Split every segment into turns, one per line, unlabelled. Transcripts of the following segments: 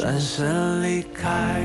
转身离开。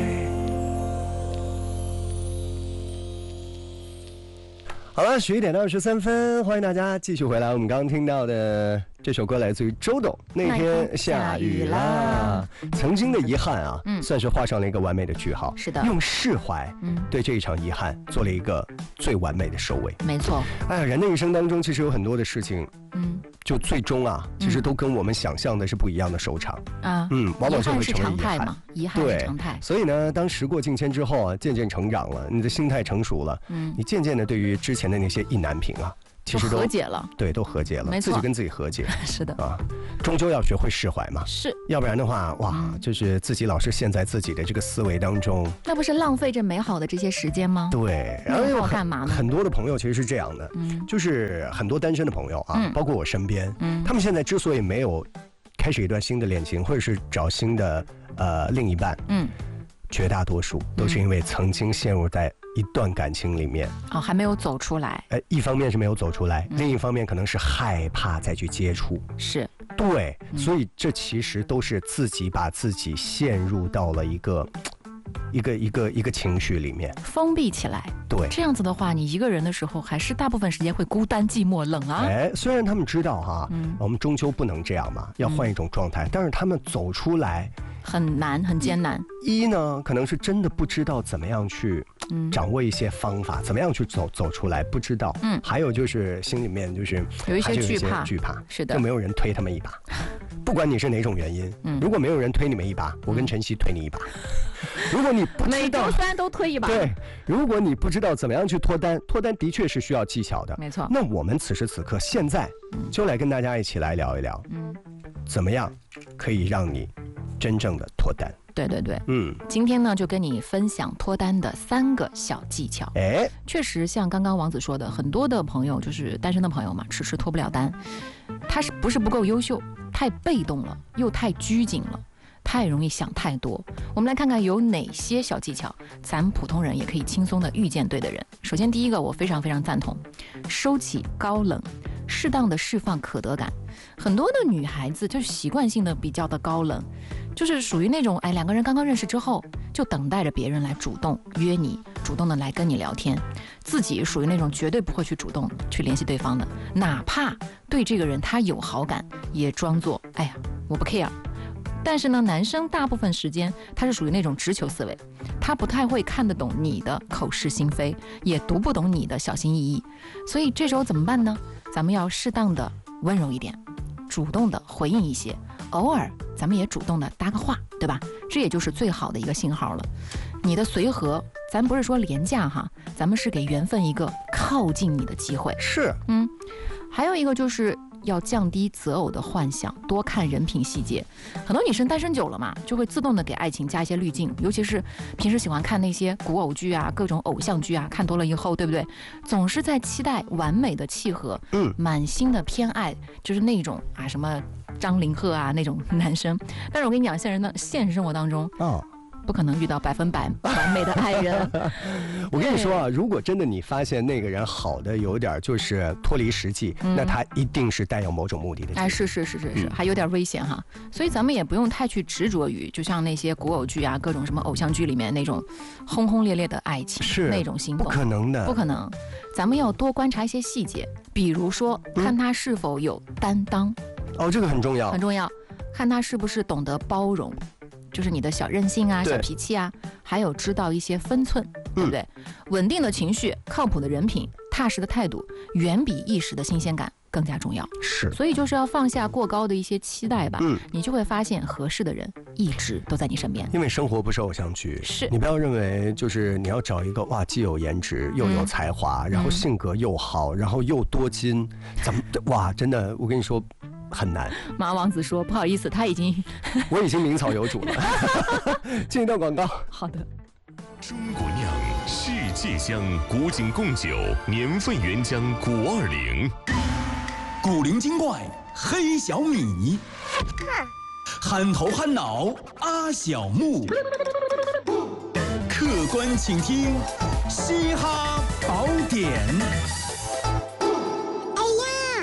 好了，11:23，欢迎大家继续回来。我们刚刚听到的这首歌来自于周董，那天下雨啦。曾经的遗憾啊，算是画上了一个完美的句号。
是的，
用释怀，对这一场遗憾做了一个最完美的收尾。
没错。
哎呀，人的一生当中，其实有很多的事情，就最终啊，其实都跟我们想象的是不一样的收场啊。往往就会成为遗憾嘛，
遗憾是常态。
所以呢，当时过境迁之后啊，渐渐成长了，你的心态成熟了，你渐渐的对于之前的那些意难平啊，其实都
和解了，
对，都和解了，
没错，
自己跟自己和解。
是的
啊，终究要学会释怀嘛，
是，
要不然的话，哇，就是自己老是陷在自己的这个思维当中，
那不是浪费着美好的这些时间吗？
对，然后又
干嘛呢？
很多的朋友其实是这样的，就是很多单身的朋友啊，包括我身边，他们现在之所以没有开始一段新的恋情，或者是找新的另一半，绝大多数都是因为曾经陷入在一段感情里面，
还没有走出来。
一方面是没有走出来，另一方面可能是害怕再去接触。
是，
对，所以这其实都是自己把自己陷入到了一个情绪里面，
封闭起来。
对，
这样子的话，你一个人的时候，还是大部分时间会孤单、寂寞、冷啊。
虽然他们知道哈，我们终究不能这样嘛，要换一种状态，但是他们走出来
很难，很艰难。
一呢，可能是真的不知道怎么样去掌握一些方法，怎么样去走出来，不知道。还有就是心里面就是
有一些
惧怕，
是的，
就没有人推他们一把。不管你是哪种原因，如果没有人推你们一把，我跟晨曦推你一把。如果你不知道，
每周3都推一把。
对，如果你不知道怎么样去脱单的确是需要技巧的，
没错。
那我们此时此刻现在就来跟大家一起来聊一聊，怎么样可以让你真正的脱单。
对对对，今天呢就跟你分享脱单的3个小技巧。确实像刚刚王子说的，很多的朋友就是单身的朋友嘛，迟迟脱不了单，他是不是不够优秀，太被动了，又太拘谨了，太容易想太多。我们来看看有哪些小技巧，咱们普通人也可以轻松的遇见对的人。首先第一个，我非常非常赞同，收起高冷，适当的释放可得感。很多的女孩子就是习惯性的比较的高冷，就是属于那种2个人刚刚认识之后，就等待着别人来主动约你，主动的来跟你聊天，自己属于那种绝对不会去主动去联系对方的，哪怕对这个人他有好感，也装作我不 care。但是呢，男生大部分时间他是属于那种直球思维，他不太会看得懂你的口是心非，也读不懂你的小心翼翼。所以这时候怎么办呢？咱们要适当的温柔一点，主动的回应一些，偶尔咱们也主动的搭个话，对吧？这也就是最好的一个信号了。你的随和，咱不是说廉价哈，咱们是给缘分一个靠近你的机会。
是，
还有一个就是要降低择偶的幻想，多看人品细节。很多女生单身久了嘛，就会自动的给爱情加一些滤镜，尤其是平时喜欢看那些古偶剧啊，各种偶像剧啊，看多了以后，对不对？总是在期待完美的契合，满心的偏爱，就是那种什么张凌赫啊那种男生。但是我跟你讲，现实生活当中不可能遇到100%完美的爱人。
我跟你说啊，如果真的你发现那个人好的有点就是脱离实际，那他一定是带有某种目的的。
是，还有点危险哈。所以咱们也不用太去执着于，就像那些古偶剧啊，各种什么偶像剧里面那种轰轰烈烈的爱情，是那种心动，
不可能的，
不可能。咱们要多观察一些细节，比如说看他是否有担当。
这个很重要，
很重要。看他是不是懂得包容。就是你的小任性啊，小脾气啊，还有知道一些分寸，对不对？稳定的情绪，靠谱的人品，踏实的态度，远比一时的新鲜感更加重要。
是，
所以就是要放下过高的一些期待吧，你就会发现合适的人一直都在你身边。
因为生活不是偶像剧，
是
你不要认为就是你要找一个既有颜值又有才华，然后性格又好，然后又多金，怎么真的，我跟你说。很难。
马王子说：“不好意思，
我已经名草有主了。”进一段广告。
好的。
中国酿，世界香，古井贡酒，年份原浆520。
古灵精怪黑小米，憨头憨脑阿小木，客观倾听嘻哈宝典。
哎呀，我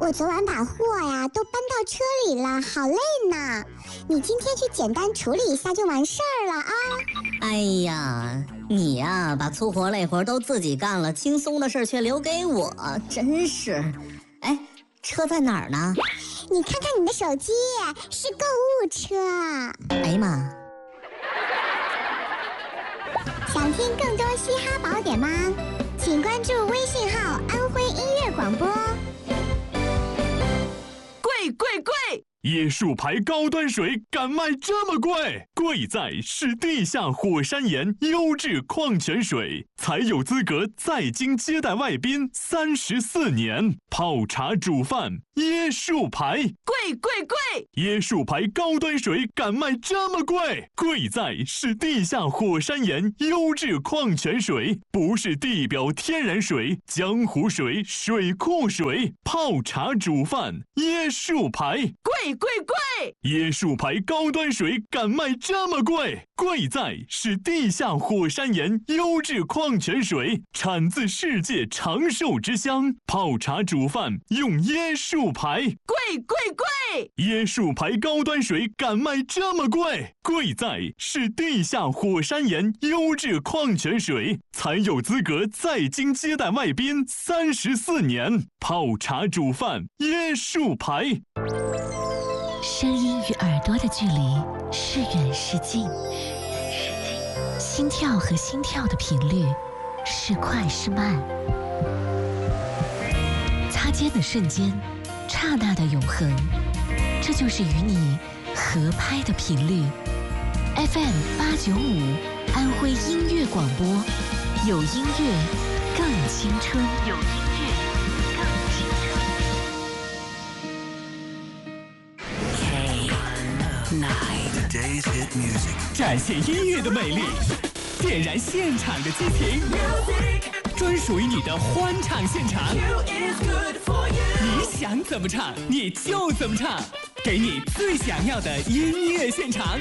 我昨晚把货呀都搬到车里了，好累呢。你今天去简单处理一下就完事儿了啊。
哎呀，你呀把粗活累活都自己干了，轻松的事却留给我，真是。哎，车在哪儿呢？
你看看你的手机，是购物车。
哎呀妈！
想听更多嘻哈宝典吗？请关注微信号安徽音乐广播。
贵贵贵！椰树牌高端水敢卖这么贵？贵在是地下火山岩优质矿泉水，才有资格在京接待外宾34年。泡茶煮饭，椰树牌，贵贵贵！椰树牌高端水敢卖这么贵？贵在是地下火山岩优质矿泉水，不是地表天然水、江湖水、水库水。泡茶煮饭，椰树牌，贵贵贵！椰树牌高端水敢卖这么贵？贵在是地下火山岩优质矿泉水，产自世界长寿之乡。泡茶煮饭用椰树牌，贵贵贵！椰树牌高端水敢卖这么贵？贵在是地下火山岩优质矿泉水，才有资格在京接待外宾34年。泡茶煮饭，椰树牌。
声音与耳朵的距离是远是近，心跳和心跳的频率是快是慢，擦肩的瞬间，刹那的永恒，这就是与你合拍的频率。FM895安徽音乐广播，有音乐更青春，有音乐更青春。
展现音乐的魅力，点燃现场的激情，专属于你的欢唱现场。你想怎么唱，你就怎么唱，给你最想要的音乐现场。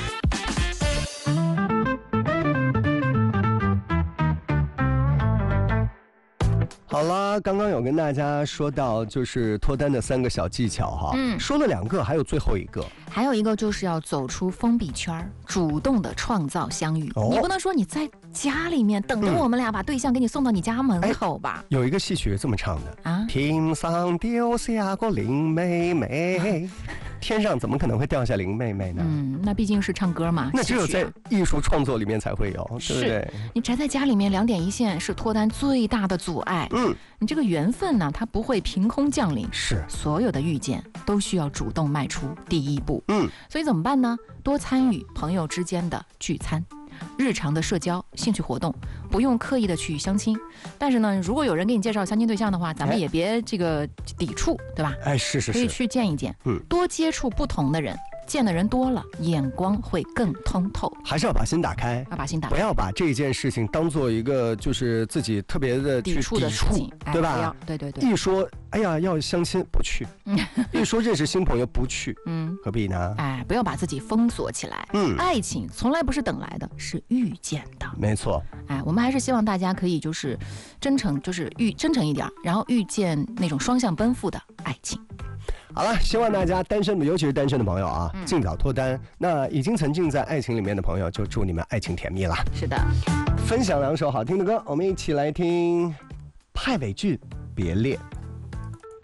好了，刚刚有跟大家说到就是脱单的3个小技巧哈，说了2个，还有最后一个，
还有一个就是要走出封闭圈，主动的创造相遇。你不能说你在家里面等着我们俩把对象给你送到你家门口吧？
有一个戏曲这么唱的啊，天上掉下个林妹妹。天上怎么可能会掉下林妹妹呢？
那毕竟是唱歌嘛，
那只有在艺术创作里面才会有，对不对？
你宅在家里面2点1线是脱单最大的阻碍。你这个缘分呢，它不会凭空降临，
是
所有的遇见都需要主动迈出第一步。所以怎么办呢？多参与朋友之间的聚餐。日常的社交兴趣活动，不用刻意的去相亲，但是呢，如果有人给你介绍相亲对象的话，咱们也别这个抵触，对吧？
是
可以去见一见，多接触不同的人，见的人多了，眼光会更通透。
还是要把心打开，不要把这件事情当做一个就是自己特别的
抵触的事情，
对吧？
对。
一说哎呀要相亲不去，一说认识新朋友不去，何必呢？
不要把自己封锁起来。爱情从来不是等来的，是遇见的。
没错。
我们还是希望大家可以就是真诚，就是真诚一点，然后遇见那种双向奔赴的爱情。
好了，希望大家单身的，尤其是单身的朋友啊，尽早脱单。那已经沉浸在爱情里面的朋友，就祝你们爱情甜蜜啦。
是的，
分享2首好听的歌，我们一起来听派伟俊《别恋》。